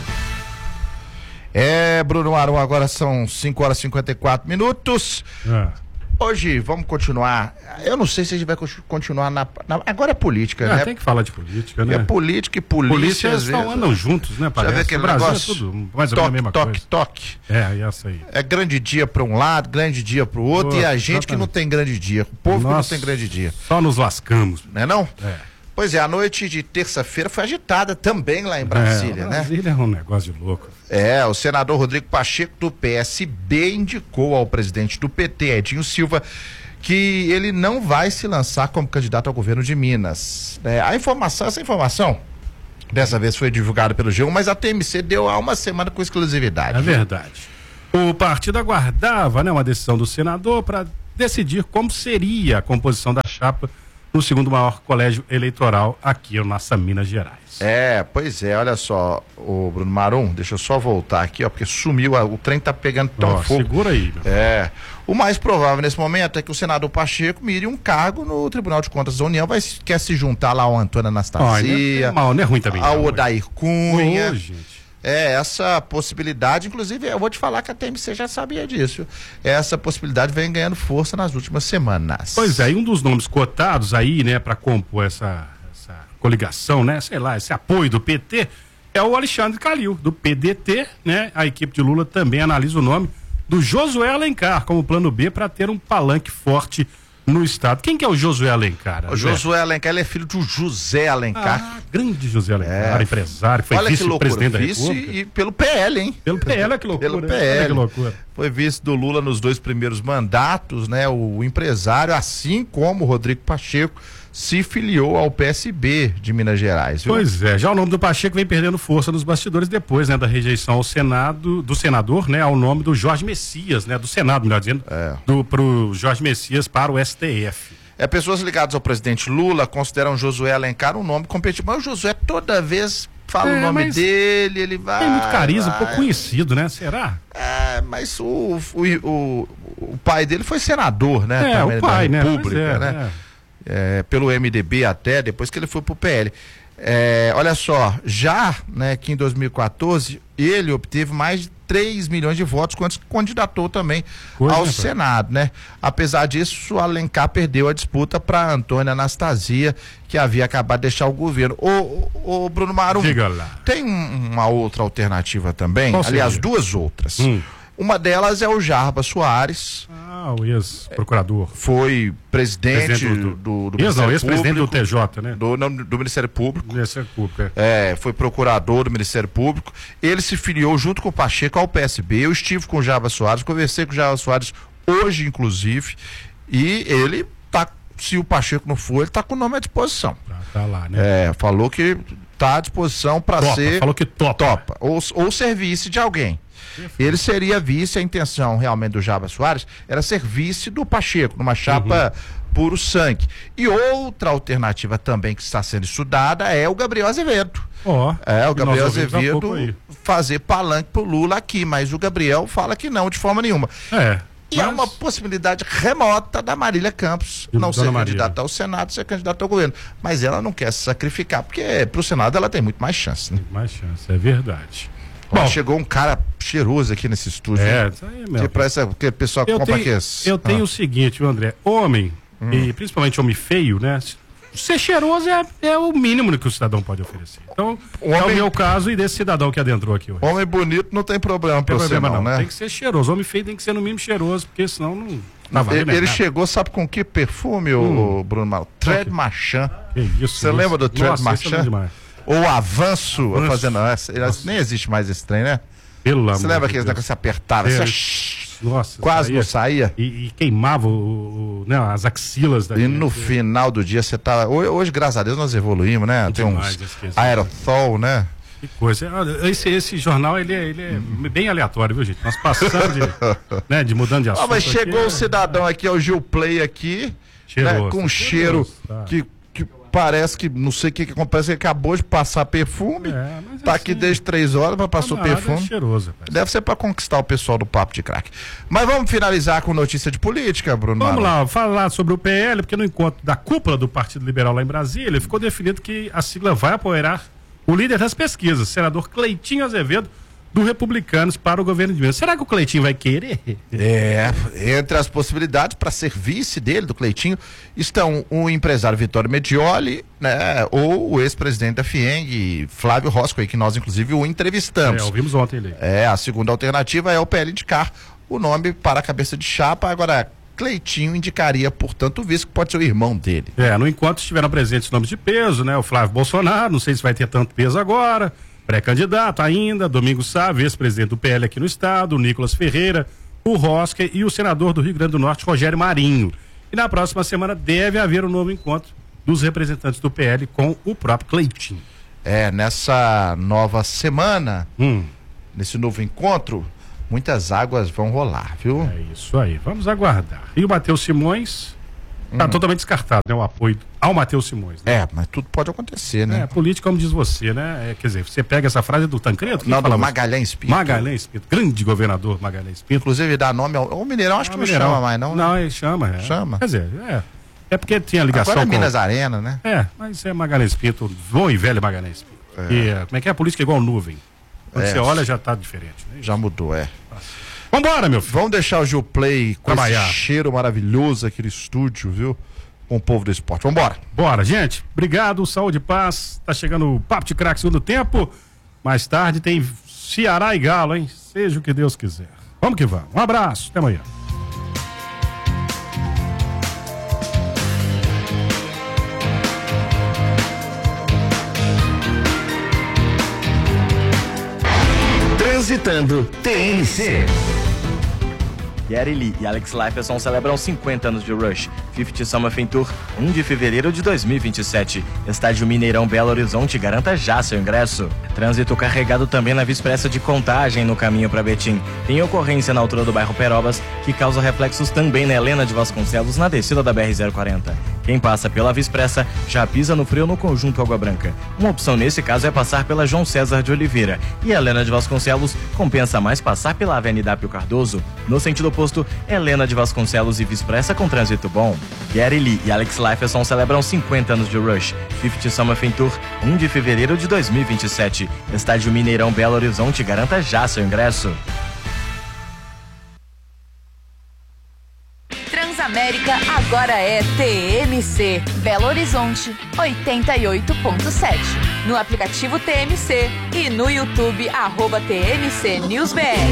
É, Bruno Marum, agora são cinco horas e cinquenta e quatro minutos. É. Hoje, vamos continuar. Eu não sei se a gente vai continu- continuar na. na- agora é política, É, né? tem que falar de política, né? É política e polícia. Polícia às só vezes, andam juntos, né? Já Parece. vê aquele O Brasil negócio? é tudo mais ou menos a mesma toque, coisa. toque. É, e essa aí. É grande dia para um lado, grande dia para o outro, Pô, e a gente que exatamente. não tem grande dia. O povo Nossa, que não tem grande dia. Só nos lascamos. Não é não? É. Pois é, a noite de terça-feira foi agitada também lá em Brasília, é, né? Brasília é um negócio de louco. É, o senador Rodrigo Pacheco do P S B indicou ao presidente do P T, Edinho Silva, que ele não vai se lançar como candidato ao governo de Minas. É, a informação, essa informação, dessa vez foi divulgada pelo G um, mas a T M C deu há uma semana com exclusividade. É verdade. O partido aguardava, né, uma decisão do senador para decidir como seria a composição da chapa no segundo maior colégio eleitoral aqui na nossa Minas Gerais. É, pois é, olha só, o Bruno Marum, deixa eu só voltar aqui, ó, porque sumiu, a- o trem tá pegando tão Ó, fogo. segura aí, meu. É, o mais provável nesse momento é que o senador Pacheco mire um cargo no Tribunal de Contas da União, vai, quer se juntar lá ao Antônio Ó, não Anastasia, é mal, não é ruim também. ao não, Odair Cunha. Ô, gente. É, essa possibilidade, inclusive, eu vou te falar que a T M C já sabia disso. Essa possibilidade vem ganhando força nas últimas semanas. Pois é, e um dos nomes cotados aí, né, para compor essa, essa coligação, né, sei lá, esse apoio do P T, é o Alexandre Calil, do P D T, né? A equipe de Lula também analisa o nome do Josué Alencar como plano B para ter um palanque forte no estado. Quem que é o Josué Alencar? O André? Josué Alencar, ele é filho do José Alencar. Ah, grande José Alencar, É. empresário, foi Olha que loucura, vice-presidente da vice República. e pelo P L, hein? Pelo P L, olha que loucura. Pelo hein? P Olha L. que loucura. Foi vice do Lula nos dois primeiros mandatos, né? O empresário, assim como o Rodrigo Pacheco, se filiou ao P S B de Minas Gerais. Viu? Pois é, já o nome do Pacheco vem perdendo força nos bastidores depois, né, da rejeição ao Senado, do senador, né, ao nome do Jorge Messias, né, do Senado, melhor dizendo, é. do, pro Jorge Messias para o S T F. É, pessoas ligadas ao presidente Lula consideram Josué Alencar um nome competitivo, mas o Josué toda vez fala É, o nome mas dele, ele vai... Tem muito carisma, vai. pouco conhecido, né, será? É, mas o, o, o, o pai dele foi senador, né? É, também o pai, da né? República, Pois é, né? É, pelo M D B até, depois que ele foi pro P L. É, olha só, já, né, que em dois mil e quatorze ele obteve mais de três milhões de votos quando se candidatou também Pois ao é, pai. Senado, né? Apesar disso, Alencar perdeu a disputa para Antônia Anastasia, que havia acabado de deixar o governo. Ô, ô, ô Bruno Marum, Diga lá. tem um- uma outra alternativa também, Qual aliás, seria? duas outras. Hum. Uma delas é o Jarba Soares. Ah, o ex-procurador. Foi presidente, Presidente do, do- do, do Ex não, Ministério ex-presidente do Público. T J, né? Do, não, do Ministério Público. Ministério Público, é. É, foi procurador do Ministério Público. Ele se filiou junto com o Pacheco ao P S B. Eu estive com o Jarba Soares, conversei com o Jarba Soares hoje, inclusive, e ele tá, se o Pacheco não for, ele tá com o nome à disposição. Tá, tá lá, né? É, falou que tá à disposição para Topa, ser... falou que topa. Topa, ou, ou ser vice de alguém. Ele seria vice, a intenção realmente do Jarba Soares era ser vice do Pacheco, numa chapa puro sangue. E outra alternativa também que está sendo estudada é o Gabriel Azevedo. Ó, É, o que Gabriel nós ouvimos há pouco Azevedo aí. fazer palanque pro Lula aqui, mas o Gabriel fala que não, de forma nenhuma. É. E é uma possibilidade remota da Marília Campos E não Dona ser Marília. candidata ao Senado, ser candidata ao governo. Mas ela não quer se sacrificar, porque pro Senado ela tem muito mais chance, né? Mais chance, é verdade. Ó, chegou um cara cheiroso aqui nesse estúdio. É, hein? isso aí mesmo. Que parece que o pessoal Eu compra tenho, aqui. eu tenho Ah. o seguinte, viu, André, homem, e principalmente homem feio, né? Ser cheiroso é, é o mínimo que o cidadão pode oferecer. Então, é o Homem- meu caso e desse cidadão que adentrou aqui hoje. Homem bonito não tem problema Não tem pra você problema não, não, né? tem que ser cheiroso. Homem feio tem que ser no mínimo cheiroso, porque senão não... não vale Ele, nada. ele chegou, sabe com que perfume, Hum. o Bruno Mauro? Thread Marchand. Que isso, Você isso. lembra do Thread Nossa, isso é bom Marchand? demais. Ou Avanço, Avanço. fazendo essa. ele- Nem existe mais esse trem, né? Pelo Você amor lembra de aqueles Deus. negócios que se apertava? É, Assim, Nossa, quase não saía. E, e queimava o, o- né, as axilas da E gente. no final do dia você tá. Hoje, hoje, graças a Deus, nós evoluímos, né? Tem demais uns esse quesito. aerosol, né? Que coisa. Olha, Esse, esse jornal, ele é, ele é bem aleatório, viu, gente? Nós passamos de, né, de mudando de assunto. Ah, mas chegou aqui, um cidadão aqui, é o Gil Play aqui, Cheiroso, né, com um tá cheiro cheiroso, tá. que, que parece que, não sei o que que acontece, que acabou de passar perfume, É, mas tá assim, aqui desde três horas, mas passou camarada perfume. é cheiroso, rapaz. Deve ser pra conquistar o pessoal do Papo de Crack. Mas vamos finalizar com notícia de política, Bruno Vamos Marum. lá, falar sobre o P L, porque no encontro da cúpula do Partido Liberal lá em Brasília, ficou definido que a sigla vai apoiar o líder das pesquisas, senador Cleitinho Azevedo, do Republicanos, para o governo de Minas. Será que o Cleitinho vai querer? É, entre as possibilidades para ser vice dele, do Cleitinho, estão o empresário Vitório Medioli, né, ou o ex-presidente da FIENG, Flávio Roscoe, que nós inclusive o entrevistamos. É, ouvimos ontem ele. É, a segunda alternativa é o P L indicar o nome para a cabeça de chapa. Agora, Cleitinho indicaria, portanto, o vice, que pode ser o irmão dele. É, no encontro estiveram presentes nomes de peso, né? O Flávio Bolsonaro, não sei se vai ter tanto peso agora, pré-candidato ainda, Domingos Sávio, ex-presidente do P L aqui no estado, o Nicolas Ferreira, o Rosque e o senador do Rio Grande do Norte, Rogério Marinho. E na próxima semana deve haver um novo encontro dos representantes do P L com o próprio Cleitinho. É, nessa nova semana, Hum. nesse novo encontro, muitas águas vão rolar, viu? É isso aí, vamos aguardar. E o Matheus Simões está Hum. totalmente descartado, né? O apoio ao Matheus Simões. Né? É, mas tudo pode acontecer, né? É, política, como diz você, né? É, quer dizer, você pega essa frase do Tancredo? Quem Não, do falava isso? Magalhães Pinto. Magalhães Pinto, grande governador Magalhães Pinto. Inclusive dá nome ao. O Mineirão acho que Ah, não Mineirão. chama mais, não. né? Não, ele chama. É. Chama. Quer dizer, é. É porque tinha ligação Agora é com... Minas Arena, né? É, mas é Magalhães Pinto, bom e velho Magalhães Pinto. É. E, é, como é que é? A política é igual nuvem. Quando É. você olha, já tá diferente. Né? Já mudou, é. Vambora, meu filho. Vamos deixar o Gil Play com Trabalhar. esse cheiro maravilhoso aqui no estúdio, viu? Com o povo do esporte. Vambora. Bora, gente. Obrigado, saúde e paz. Tá chegando o Papo de Crack segundo tempo. Mais tarde tem Ceará e Galo, hein? Seja o que Deus quiser. Vamos que vamos. Um abraço. Até amanhã. Transitando T N C. Gary Lee e Alex Lifeson celebram cinquenta anos de Rush. cinquenta Summer Fan Tour, primeiro de fevereiro de dois mil e vinte e sete. Estádio Mineirão Belo Horizonte, garanta já seu ingresso. Trânsito carregado também na Via Expressa de Contagem, no caminho para Betim. Tem ocorrência na altura do bairro Perobas, que causa reflexos também na Helena de Vasconcelos, na descida da B R zero quarenta. Quem passa pela Via Expressa já pisa no freio no conjunto Água Branca. Uma opção nesse caso é passar pela João César de Oliveira. E a Helena de Vasconcelos compensa mais passar pela Avenida Apio Cardoso. No sentido oposto, Helena de Vasconcelos e Via Expressa com trânsito bom. Gary Lee e Alex Lifeson celebram cinquenta anos de Rush. cinquenta Summer Fan Tour, primeiro de fevereiro de dois mil e vinte e sete. Estádio Mineirão Belo Horizonte, garanta já seu ingresso. Transamérica agora é T M C, Belo Horizonte, oitenta e oito ponto sete. No aplicativo T M C e no YouTube, arroba T M C News B R.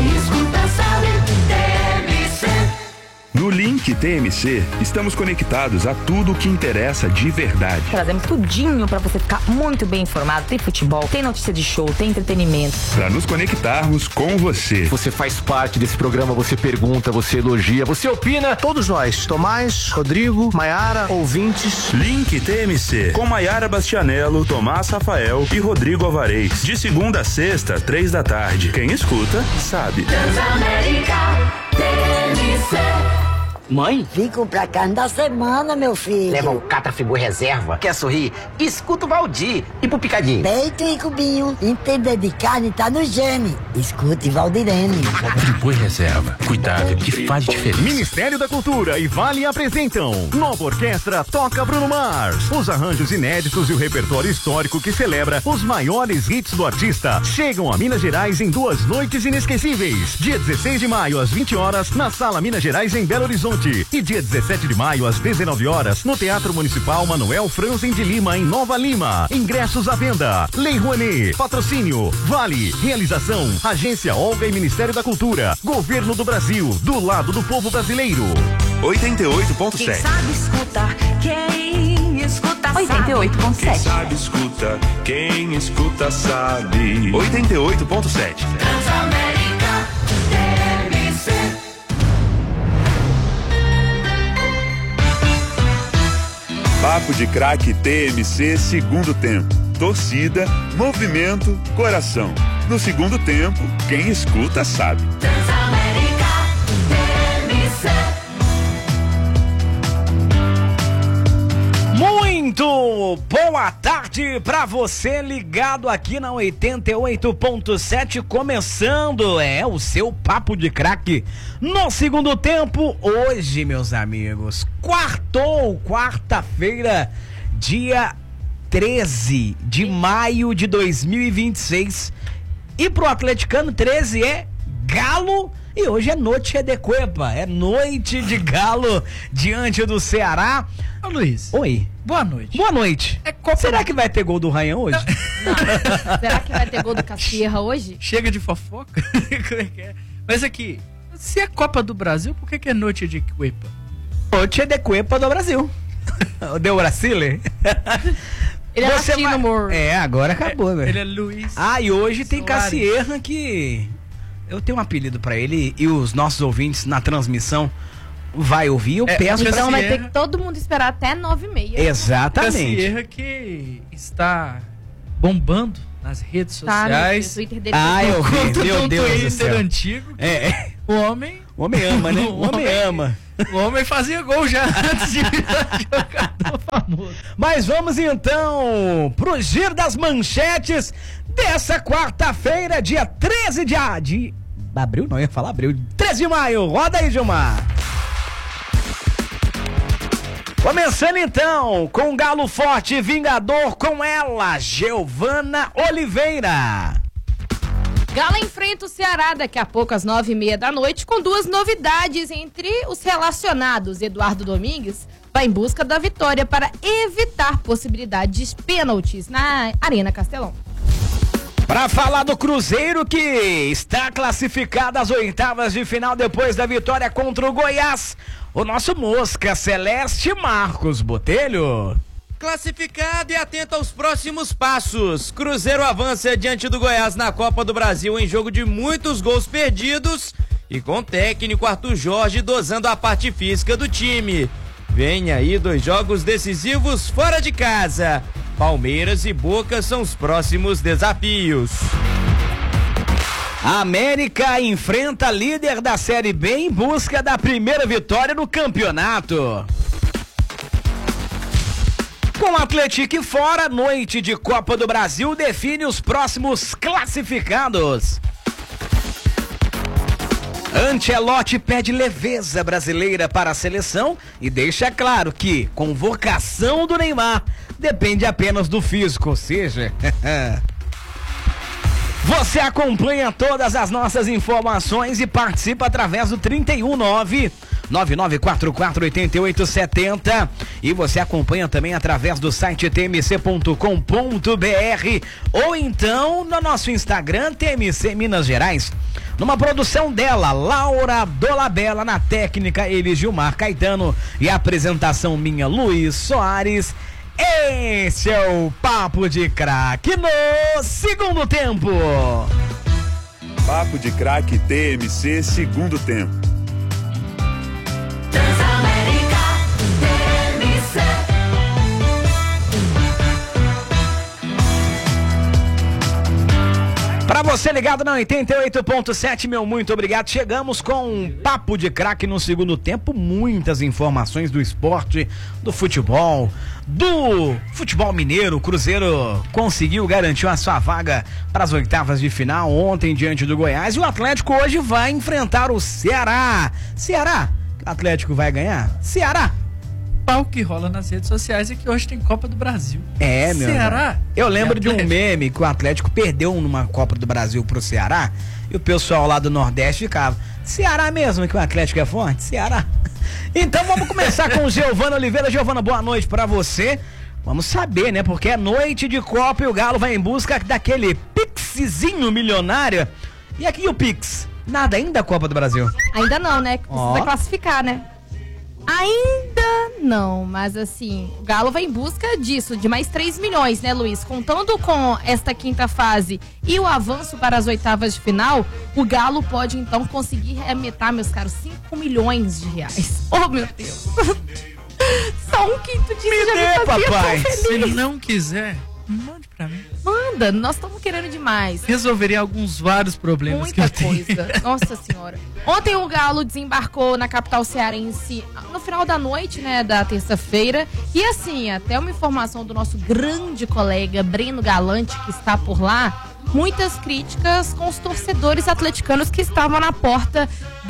No Link T M C, estamos conectados a tudo o que interessa de verdade. Trazemos tudinho pra você ficar muito bem informado. Tem futebol, tem notícia de show, tem entretenimento. Para nos conectarmos com você. Você faz parte desse programa, você pergunta, você elogia, você opina. Todos nós, Tomás, Rodrigo, Maiara, ouvintes. Link T M C, com Maiara Bastianello, Tomás Rafael e Rodrigo Alvarez. De segunda a sexta, três da tarde. Quem escuta, sabe. Transamérica T M C. Mãe? Vim comprar carne da semana, meu filho. Leva o Catra Friboi Reserva. Quer sorrir? Escuta o Valdir. E pro Picadinho? Peito e cubinho. Entender de carne tá no gene. Escute Valdirene. Friboi Reserva. Cuidado que faz diferença. Ministério da Cultura e Vale apresentam Nova Orquestra Toca Bruno Mars. Os arranjos inéditos e o repertório histórico que celebra os maiores hits do artista chegam a Minas Gerais em duas noites inesquecíveis. Dia dezesseis de maio às vinte horas na Sala Minas Gerais em Belo Horizonte. E dia dezessete de maio às dezenove horas no Teatro Municipal Manuel Franzen de Lima em Nova Lima. Ingressos à venda. Lei Rouanet. Patrocínio Vale. Realização Agência Olga e Ministério da Cultura. Governo do Brasil. Do lado do povo brasileiro. oitenta e oito ponto Quem sete. sabe escutar, quem escuta sabe. oitenta e oito ponto Quem sete. sabe escuta, quem escuta sabe. oitenta e oito ponto sete. Transamérica T M C. Papo de Craque T M C, segundo tempo. Torcida, movimento, coração. No segundo tempo, quem escuta sabe. Transamérica T M C. Muito boa tarde pra você ligado aqui na oitenta e oito ponto sete, começando, é, o seu Papo de Craque no segundo tempo. Hoje, meus amigos, quartou, quarta-feira, dia treze de maio de dois mil e vinte e seis. E pro atleticano, treze é Galo. E hoje é noite de Cuepa, é noite de Galo diante do Ceará. Ô Luiz. Oi. Boa noite. Boa noite. É Copa... Será que vai ter gol do Ryan hoje? Não. Será que vai ter gol do Casierra hoje? Chega de fofoca? Como é que é? Mas aqui, se é Copa do Brasil, por que, que é noite de Cuepa? Noite de Cuepa do Brasil. Deu Brasile? Ele é latino, vai... amor. É, agora acabou, é, velho. Ele é Luiz. Ah, e hoje tem Soares. Casierra que... Eu tenho um apelido pra ele e os nossos ouvintes na transmissão vai ouvir. Eu é, peço pra... Então vai ter que todo mundo esperar até nove e meia. Exatamente. Casierra que está bombando nas redes Tá, sociais. no Twitter dele. Ah, eu vi. Meu Deus do Twitter céu. antigo. É. O homem... O homem ama, né? O homem ama. O homem fazia gol já antes de virar jogador famoso. Mas vamos então pro giro das manchetes dessa quarta-feira, dia treze de... Ah, de... Abril? Não, ia falar abril. treze de maio. Roda aí, Gilmar. Começando então com o Galo Forte Vingador, com ela, Giovana Oliveira. Galo enfrenta o Ceará daqui a pouco às nove e meia da noite com duas novidades entre os relacionados. Eduardo Domingues vai em busca da vitória para evitar possibilidade de pênaltis na Arena Castelão. Para falar do Cruzeiro, que está classificado às oitavas de final depois da vitória contra o Goiás, o nosso Mosca Celeste Marcos Botelho. Classificado e atento aos próximos passos. Cruzeiro avança diante do Goiás na Copa do Brasil em jogo de muitos gols perdidos e com o técnico Arthur Jorge dosando a parte física do time. Vem aí dois jogos decisivos fora de casa. Palmeiras e Boca são os próximos desafios. A América enfrenta líder da Série B em busca da primeira vitória no campeonato. Com o Atlético fora, noite de Copa do Brasil define os próximos classificados. Ancelotti pede leveza brasileira para a seleção e deixa claro que convocação do Neymar depende apenas do físico, ou seja... Você acompanha todas as nossas informações e participa através do trinta e um nove nove nove quatro quatro oito oito sete zero e você acompanha também através do site t m c ponto com ponto b r ou então no nosso Instagram T M C Minas Gerais. Numa produção dela, Laura Dolabella, na técnica ele Gilmar Caetano e a apresentação minha, Luiz Soares. Esse é o Papo de Craque no segundo tempo. Papo de Craque T M C segundo tempo. Transamérica T M C. Pra você ligado na oitenta e oito ponto sete, meu muito obrigado. Chegamos com um Papo de Craque no segundo tempo. Muitas informações do esporte, do futebol, do futebol mineiro. O Cruzeiro conseguiu garantir a sua vaga para as oitavas de final ontem diante do Goiás. E o Atlético hoje vai enfrentar o Ceará. Ceará, o Atlético vai ganhar? Ceará. Pau que rola nas redes sociais é que hoje tem Copa do Brasil. É, meu. Ceará? Eu lembro de um meme que o Atlético perdeu numa Copa do Brasil pro Ceará e o pessoal lá do Nordeste ficava: Ceará mesmo que o Atlético é forte? Ceará. Então vamos começar com o Giovana Oliveira. Giovana, boa noite pra você. Vamos saber, né? Porque é noite de Copa e o Galo vai em busca daquele pixzinho milionário. E aqui o Pix? Nada ainda Copa do Brasil? Ainda não, né? Precisa Ó. classificar, né? Ainda não, mas assim, o Galo vai em busca disso, de mais três milhões, né, Luiz? Contando com esta quinta fase e o avanço para as oitavas de final, o Galo pode então conseguir remetar, meus caros, cinco milhões de reais. Oh, meu Deus! Só um quinto disso Me já dê, me fazia papai. tão feliz. Se não quiser, mande pra mim. Manda, nós estamos querendo demais. Resolveria alguns vários problemas Muita que eu tenho. coisa. Nossa senhora. Ontem o Galo desembarcou na capital cearense no final da noite, né, da terça-feira. E assim, até uma informação do nosso grande colega Breno Galante, que está por lá, muitas críticas com os torcedores atleticanos que estavam na porta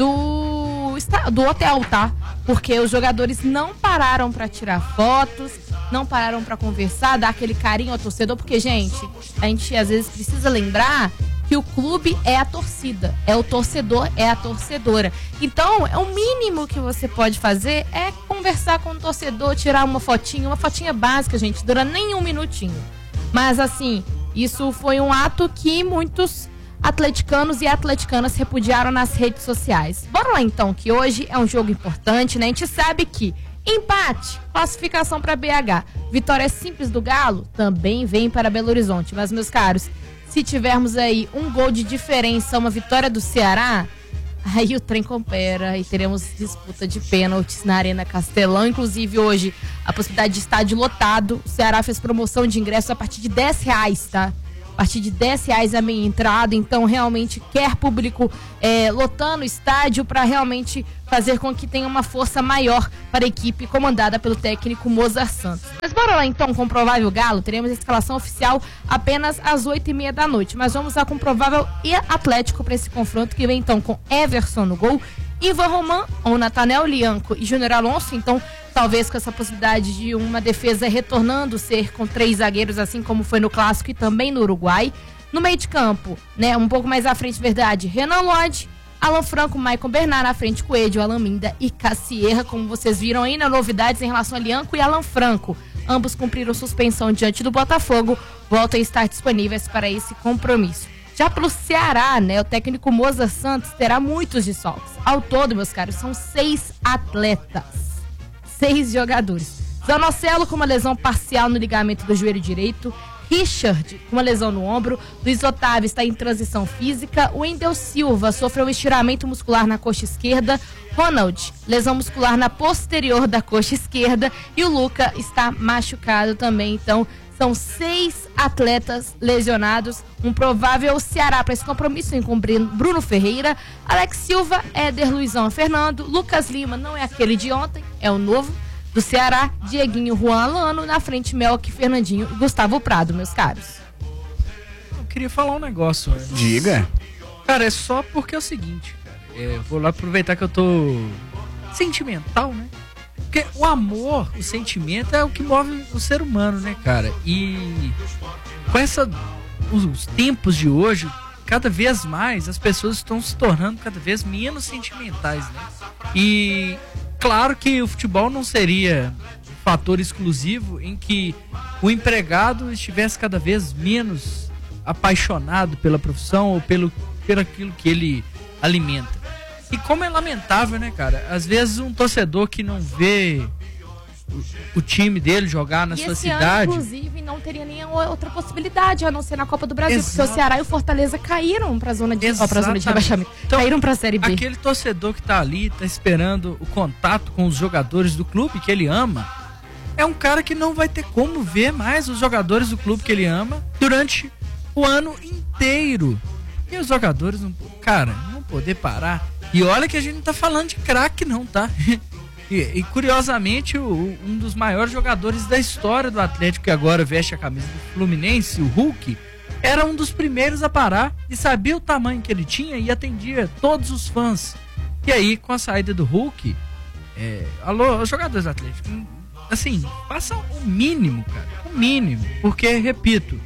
do, do hotel, tá? Porque os jogadores não pararam para tirar fotos, não pararam para conversar, dar aquele carinho ao torcedor, porque, gente, a gente às vezes precisa lembrar que o clube é a torcida, é o torcedor, é a torcedora. Então, é o mínimo que você pode fazer é conversar com o torcedor, tirar uma fotinha, uma fotinha básica, gente, dura nem um minutinho. Mas, assim, isso foi um ato que muitos atleticanos e atleticanas repudiaram nas redes sociais. Bora lá, então, que hoje é um jogo importante, né? A gente sabe que empate, classificação para B H, vitória simples do Galo, também vem para Belo Horizonte. Mas, meus caros, se tivermos aí um gol de diferença, uma vitória do Ceará, aí o trem compera e teremos disputa de pênaltis na Arena Castelão. Inclusive, hoje, a possibilidade de estádio lotado. O Ceará fez promoção de ingressos a partir de dez reais, tá? A partir de dez reais a meia entrada, então realmente quer público é, lotando o estádio para realmente fazer com que tenha uma força maior para a equipe comandada pelo técnico Mozart Santos. Mas bora lá então com o provável Galo, teremos a escalação oficial apenas às oito e meia da noite, mas vamos lá com o provável e Atlético para esse confronto, que vem então com Everson no gol, Ivan Roman, ou Natanel Lianco e Júnior Alonso, então talvez com essa possibilidade de uma defesa retornando ser com três zagueiros, assim como foi no Clássico e também no Uruguai. No meio de campo, né, um pouco mais à frente, verdade, Renan Lodge, Alan Franco, Maicon Bernard, na frente Coelho, Alan Minda e Cassierra, como vocês viram aí, na novidades em relação a Lianco e Alan Franco. Ambos cumpriram suspensão diante do Botafogo, voltam a estar disponíveis para esse compromisso. Já pelo Ceará, né, o técnico Mozart Santos terá muitos desfalques. Ao todo, meus caros, são seis atletas. Seis jogadores. Zanocelo com uma lesão parcial no ligamento do joelho direito. Richard, com uma lesão no ombro. Luiz Otávio está em transição física. O Wendel Silva sofreu um estiramento muscular na coxa esquerda. Ronald, lesão muscular na posterior da coxa esquerda. E o Luca está machucado também. Então, são seis atletas lesionados. Um provável Ceará para esse compromisso, com Bruno Ferreira, Alex Silva, Éder, Luizão, Fernando. Lucas Lima não é aquele de ontem, é o novo do Ceará. Dieguinho, Juan Alano, na frente Melk, Fernandinho e Gustavo Prado, meus caros. Eu queria falar um negócio. Né? Diga. Cara, é só porque é o seguinte, cara. É, vou lá aproveitar que eu tô sentimental, né? Porque o amor, o sentimento é o que move o ser humano, né, cara? E com essa, os, os tempos de hoje, cada vez mais as pessoas estão se tornando cada vez menos sentimentais, né? E claro que o futebol não seria um fator exclusivo em que o empregado estivesse cada vez menos apaixonado pela profissão ou pelo, pelo aquilo que ele alimenta. E como é lamentável, né, cara? Às vezes um torcedor que não vê o, o time dele jogar na e sua esse cidade... ano, inclusive, não teria nenhuma outra possibilidade, a não ser na Copa do Brasil. Exato. Porque o Ceará e o Fortaleza caíram pra zona de, ó, pra zona de rebaixamento. Então, caíram pra Série B. Aquele torcedor que tá ali, tá esperando o contato com os jogadores do clube que ele ama, é um cara que não vai ter como ver mais os jogadores do clube que ele ama durante o ano inteiro. E os jogadores, não, cara, não poder parar. E olha que a gente não tá falando de craque não, tá? E, e curiosamente, o, um dos maiores jogadores da história do Atlético, que agora veste a camisa do Fluminense, o Hulk, era um dos primeiros a parar e sabia o tamanho que ele tinha e atendia todos os fãs. E aí, com a saída do Hulk, é, alô, os jogadores do Atlético, assim, façam o mínimo, cara, o mínimo, porque, repito,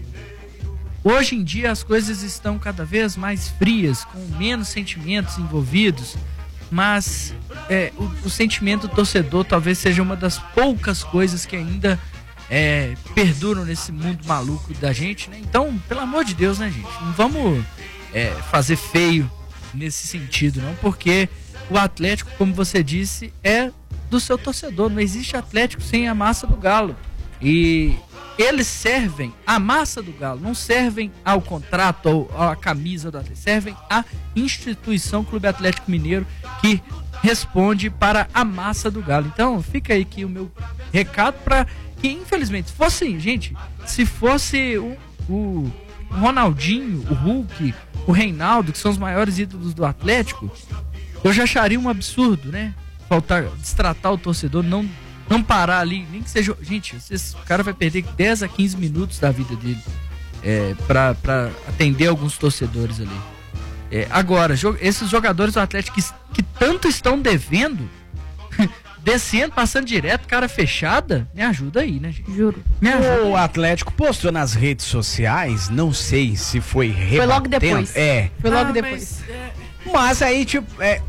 hoje em dia as coisas estão cada vez mais frias, com menos sentimentos envolvidos, mas é, o, o sentimento do torcedor talvez seja uma das poucas coisas que ainda é, perduram nesse mundo maluco da gente, né? Então, pelo amor de Deus, né, gente? Não vamos é, fazer feio nesse sentido, não, porque o Atlético, como você disse, é do seu torcedor. Não existe Atlético sem a massa do Galo. E eles servem a massa do Galo, não servem ao contrato ou à camisa do Atlético, servem à instituição Clube Atlético Mineiro, que responde para a massa do Galo. Então fica aí aqui o meu recado para que, infelizmente, fosse, gente, se fosse o, o Ronaldinho, o Hulk, o Reinaldo, que são os maiores ídolos do Atlético, eu já acharia um absurdo, né? Faltar, destratar o torcedor, não Não parar ali, nem que seja... Gente, esse, o cara vai perder dez a quinze minutos da vida dele é, pra, pra atender alguns torcedores ali. É, agora, jo, esses jogadores do Atlético que, que tanto estão devendo, descendo, passando direto, cara fechada, me ajuda aí, né, gente? Juro. Me ajuda O aí. Atlético postou nas redes sociais, não sei se foi rebatendo. Foi logo depois. É. Foi logo Ah, depois. Mas, é, Mas aí, tipo, é,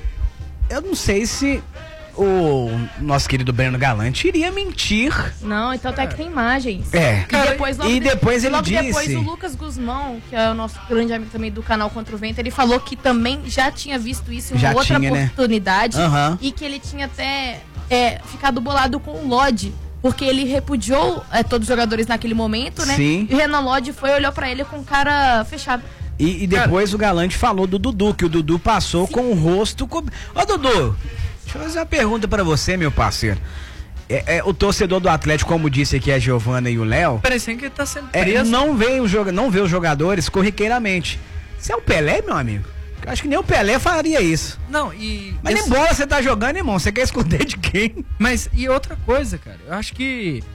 eu não sei se o nosso querido Breno Galante iria mentir. Não, então até que tem imagens. É. E depois, logo e de- depois ele logo disse... depois o Lucas Guzmão, que é o nosso grande amigo também do canal Contra o Vento, ele falou que também já tinha visto isso em uma Já outra tinha, né? oportunidade. Aham. E que ele tinha até é, ficado bolado com o Lodge, porque ele repudiou é, todos os jogadores naquele momento, né? Sim. E o Renan Lodge foi e olhou pra ele com cara fechada. E, e depois o Galante falou do Dudu, que o Dudu passou com o rosto... Co... Ô, Dudu, deixa eu fazer uma pergunta pra você, meu parceiro. É, é, o torcedor do Atlético, como disse aqui a Giovana e o Léo... parecendo que ele tá sendo É, preso. não, vê o joga, não vê os jogadores corriqueiramente. Você é o Pelé, meu amigo? Eu acho que nem o Pelé faria isso. Não, e... Mas esse- nem bola você tá jogando, irmão. Você quer esconder de quem? Mas, e outra coisa, cara, eu acho que